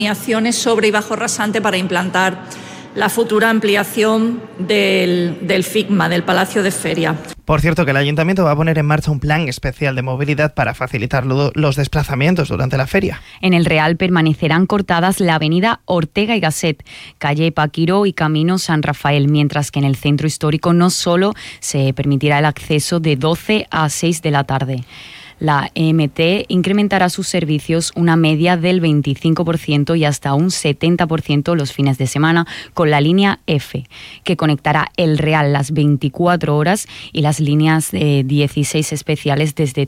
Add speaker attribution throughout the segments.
Speaker 1: Acciones sobre y bajo rasante para implantar la futura ampliación del FICMA, del Palacio de Feria.
Speaker 2: Por cierto, que el Ayuntamiento va a poner en marcha un plan especial de movilidad para facilitar los desplazamientos durante la feria.
Speaker 3: En el Real permanecerán cortadas la avenida Ortega y Gasset, calle Paquiró y camino San Rafael, mientras que en el centro histórico no solo se permitirá el acceso de 12 a 6 de la tarde. La EMT incrementará sus servicios una media del 25% y hasta un 70% los fines de semana con la línea F, que conectará el Real las 24 horas y las líneas 16 especiales desde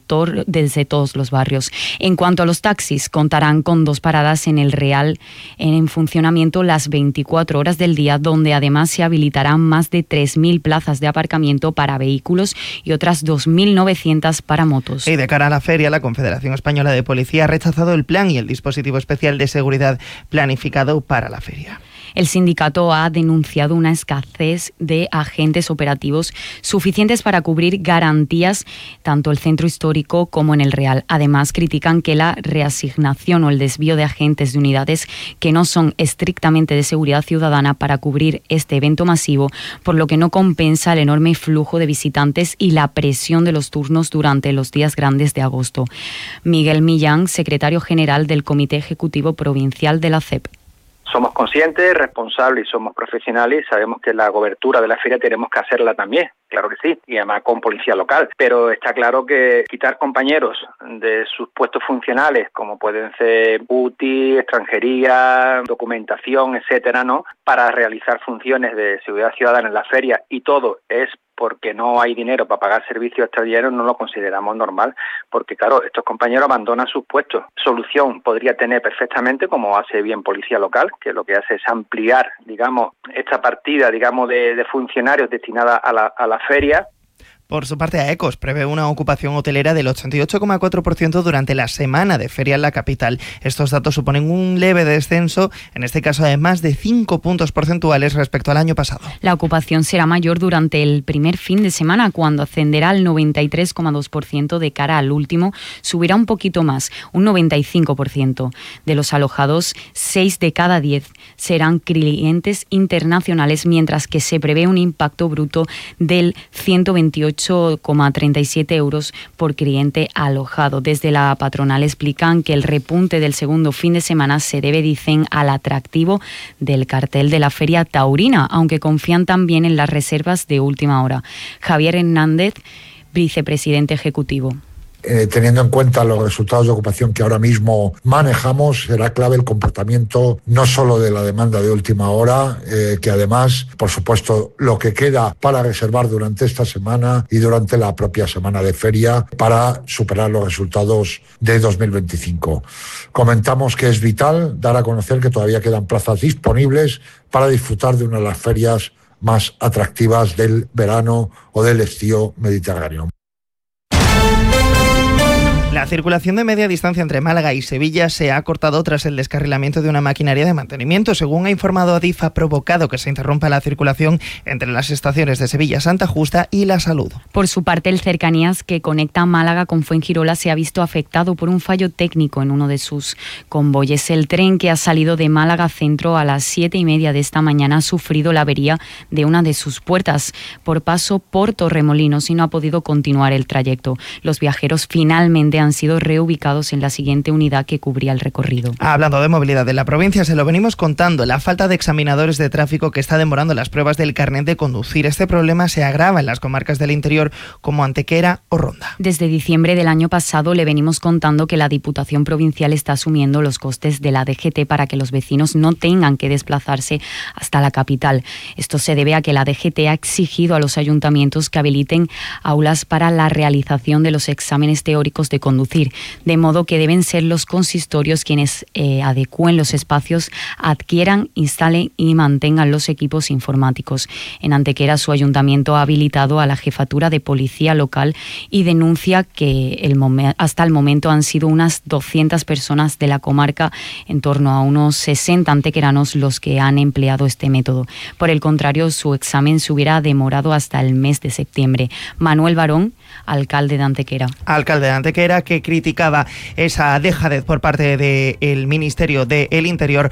Speaker 3: todos los barrios. En cuanto a los taxis, contarán con 2 paradas en el Real en funcionamiento las 24 horas del día, donde además se habilitarán más de 3.000 plazas de aparcamiento para vehículos y otras 2.900 para motos.
Speaker 2: Y de cara a la feria, la Confederación Española de Policía ha rechazado el plan y el dispositivo especial de seguridad planificado para la feria.
Speaker 3: El sindicato ha denunciado una escasez de agentes operativos suficientes para cubrir garantías tanto el centro histórico como en el Real. Además, critican que la reasignación o el desvío de agentes de unidades que no son estrictamente de seguridad ciudadana para cubrir este evento masivo, por lo que no compensa el enorme flujo de visitantes y la presión de los turnos durante los días grandes de agosto. Miguel Millán, secretario general del Comité Ejecutivo Provincial de la CEP.
Speaker 4: Somos conscientes, responsables y somos profesionales y sabemos que la cobertura de la feria tenemos que hacerla también, claro que sí, y además con policía local. Pero está claro que quitar compañeros de sus puestos funcionales, como pueden ser UTI, extranjería, documentación, etcétera, ¿no?, para realizar funciones de seguridad ciudadana en la feria y todo es porque no hay dinero para pagar servicios extranjeros, no lo consideramos normal, porque claro, estos compañeros abandonan sus puestos. Solución podría tener perfectamente, como hace bien Policía Local, que lo que hace es ampliar, digamos, esta partida, digamos, de funcionarios destinada a la feria.
Speaker 2: Por su parte, AECOS prevé una ocupación hotelera del 88,4% durante la semana de feria en la capital. Estos datos suponen un leve descenso, en este caso de más de 5 puntos porcentuales respecto al año pasado.
Speaker 3: La ocupación será mayor durante el primer fin de semana, cuando ascenderá al 93,2%. De cara al último, subirá un poquito más, un 95%. De los alojados, 6 de cada 10 serán clientes internacionales, mientras que se prevé un impacto bruto del 128,37 euros por cliente alojado. Desde la patronal explican que el repunte del segundo fin de semana se debe, dicen, al atractivo del cartel de la Feria Taurina, aunque confían también en las reservas de última hora. Javier Hernández, vicepresidente ejecutivo.
Speaker 5: Teniendo en cuenta los resultados de ocupación que ahora mismo manejamos, será clave el comportamiento no solo de la demanda de última hora, que además, por supuesto, lo que queda para reservar durante esta semana y durante la propia semana de feria para superar los resultados de 2025. Comentamos que es vital dar a conocer que todavía quedan plazas disponibles para disfrutar de una de las ferias más atractivas del verano o del estío mediterráneo.
Speaker 2: La circulación de media distancia entre Málaga y Sevilla se ha cortado tras el descarrilamiento de una maquinaria de mantenimiento. Según ha informado Adif, ha provocado que se interrumpa la circulación entre las estaciones de Sevilla, Santa Justa y La Salud.
Speaker 3: Por su parte, el Cercanías, que conecta Málaga con Fuengirola, se ha visto afectado por un fallo técnico en uno de sus convoyes. El tren que ha salido de Málaga Centro a las 7:30 de esta mañana ha sufrido la avería de una de sus puertas por paso por Torremolinos y no ha podido continuar el trayecto. Los viajeros finalmente han sido reubicados en la siguiente unidad que cubría el recorrido.
Speaker 2: Hablando de movilidad de la provincia, se lo venimos contando, la falta de examinadores de tráfico que está demorando las pruebas del carnet de conducir. Este problema se agrava en las comarcas del interior como Antequera o Ronda.
Speaker 3: Desde diciembre del año pasado le venimos contando que la Diputación Provincial está asumiendo los costes de la DGT para que los vecinos no tengan que desplazarse hasta la capital. Esto se debe a que la DGT ha exigido a los ayuntamientos que habiliten aulas para la realización de los exámenes teóricos de conducir, de modo que deben ser los consistorios quienes adecúen los espacios, adquieran, instalen y mantengan los equipos informáticos. En Antequera, su ayuntamiento ha habilitado a la Jefatura de Policía Local y denuncia que hasta el momento han sido unas 200 personas de la comarca, en torno a unos 60 antequeranos, los que han empleado este método. Por el contrario, su examen se hubiera demorado hasta el mes de septiembre. Manuel Barón, alcalde de Antequera.
Speaker 2: Alcalde de Antequera, que criticaba esa dejadez por parte del Ministerio del Interior